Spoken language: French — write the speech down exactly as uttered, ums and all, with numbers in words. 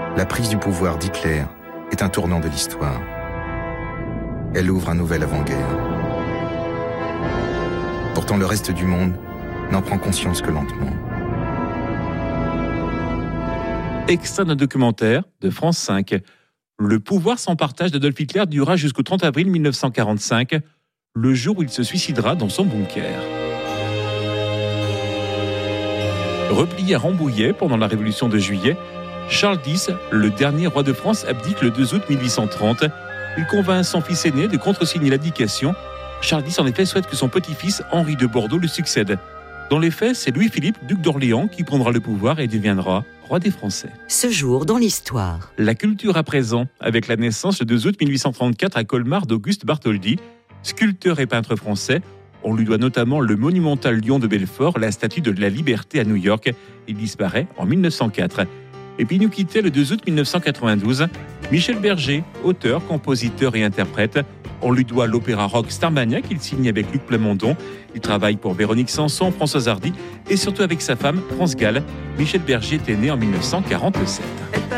La prise du pouvoir d'Hitler est un tournant de l'histoire. Elle ouvre un nouvel avant-guerre. Pourtant, le reste du monde n'en prend conscience que lentement. Extrait d'un documentaire de France cinq. Le pouvoir sans partage d'Adolf Hitler durera jusqu'au trente avril mille neuf cent quarante-cinq, le jour où il se suicidera dans son bunker. Replié à Rambouillet pendant la Révolution de Juillet, Charles X, le dernier roi de France, abdique le deux août mille huit cent trente. Il convainc son fils aîné de contresigner l'abdication. Charles X, en effet, souhaite que son petit-fils, Henri de Bordeaux, le succède. Dans les faits, c'est Louis-Philippe, duc d'Orléans, qui prendra le pouvoir et deviendra roi des Français. Ce jour dans l'histoire. La culture à présent, avec la naissance le deux août mille huit cent trente-quatre à Colmar d'Auguste Bartholdi, sculpteur et peintre français. On lui doit notamment le monumental lion de Belfort, la statue de la Liberté à New York. Il disparaît en mille neuf cent quatre. Et puis il nous quittait le deux août mille neuf cent quatre-vingt-douze. Michel Berger, auteur, compositeur et interprète. On lui doit l'opéra rock Starmania qu'il signe avec Luc Plamondon. Il travaille pour Véronique Sanson, Françoise Hardy et surtout avec sa femme, France Gall. Michel Berger était né en mille neuf cent quarante-sept.